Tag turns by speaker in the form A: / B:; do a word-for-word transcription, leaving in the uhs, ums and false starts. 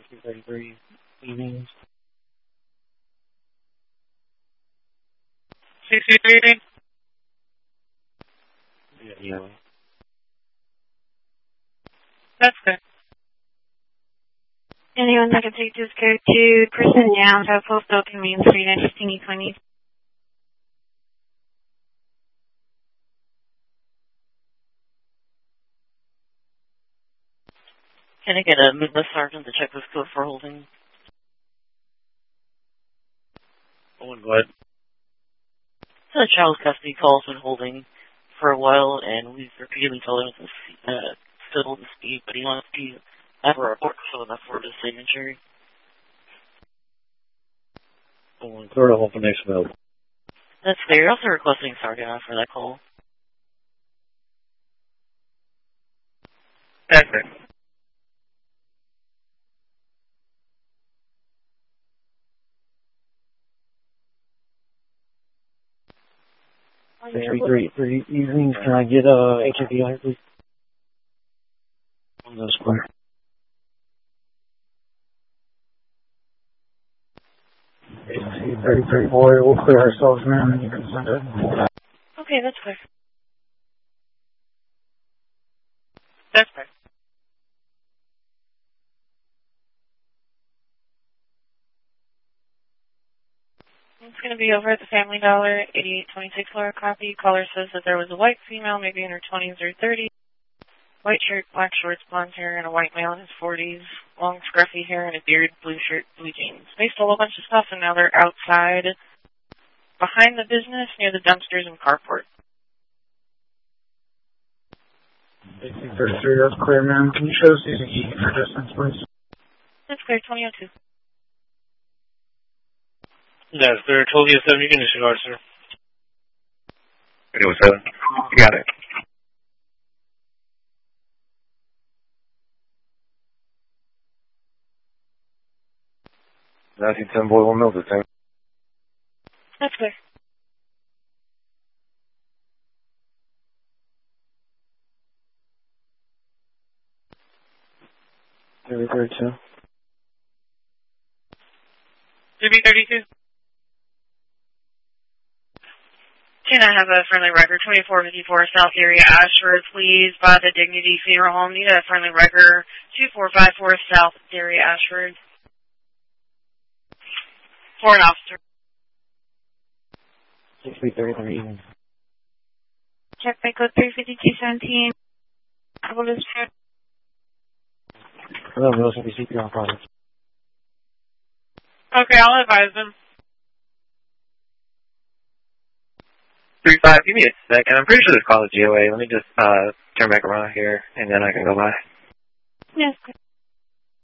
A: two thirty-three evenings.
B: sixty-three evening?
A: Yeah, yeah.
B: That's good.
C: Anyone that can take this code to Kristen Downs, have postal convenience street at fifteen twenty.
D: Can I get a Midwest sergeant to check this code for holding?
A: Oh, go ahead.
D: The child custody call's been holding for a while, and we've repeatedly told him to uh, still the speed, but he wants to have a report for enough for his signature.
A: Oh, third of open next available.
D: That's fair. You're also requesting sergeant for that call.
B: That's it.
A: sixty-three three evenings. Can I get a uh, H I V on here, please? On the square. thirty-three boy, we'll clear ourselves now and you can send it.
D: Okay, that's fair.
B: That's fair.
C: It's going to be over at the Family Dollar, eighty-eight twenty-six Laura copy. Caller says that there was a white female, maybe in her twenties or thirties. White shirt, black shorts, blonde hair, and a white male in his forties. Long scruffy hair and a beard, blue shirt, blue jeans. They stole a bunch of stuff and now they're outside behind the business near the dumpsters and carport.
A: eighteen thirty-three, that's clear, ma'am. Can you show us using E for distance, please?
C: That's clear, twenty oh two.
B: That's clear, twelve oh seven, you can disregard, sir.
E: eight oh seven, you got it. nineteen ten boy, one mil to ten.
C: That's clear.
A: thirty thirty-two.
B: two B thirty-two.
C: Can I have a friendly record, twenty-four fifty-four South Area Ashford, please, by the Dignity Funeral Home. Need a friendly record, two four five four South Area Ashford. For an officer.
A: sixty thirty-three evenings.
C: Check by code three fifty-two seventeen. I will lose check.
A: Hello, Wilson, B C P R products.
B: Okay, I'll advise them.
E: three five, give me a second. I'm pretty sure this call is G O A. Let me just uh turn back around here, and then I can go by.
C: Yes,